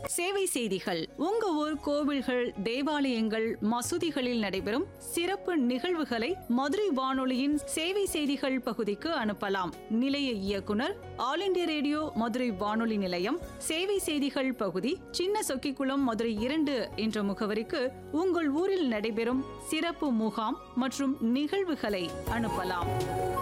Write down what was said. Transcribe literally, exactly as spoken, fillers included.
சேவை செய்திகள். உங்க ஊர் கோவில்கள், தேவாலயங்கள், மசூதிகளில் நடைபெறும் சிறப்பு நிகழ்வுகளை மதுரை வானொலியின் சேவை செய்திகள் பகுதிக்கு அனுப்பலாம். நிலைய இயக்குனர், ஆல் இண்டியா ரேடியோ மதுரை வானொலி நிலையம், சேவை செய்திகள் பகுதி, சின்ன சொக்கிக்குளம், மதுரை இரண்டு என்ற முகவரிக்கு உங்கள் ஊரில் நடைபெறும் சிறப்பு முகாம் மற்றும் நிகழ்வுகளை அனுப்பலாம்.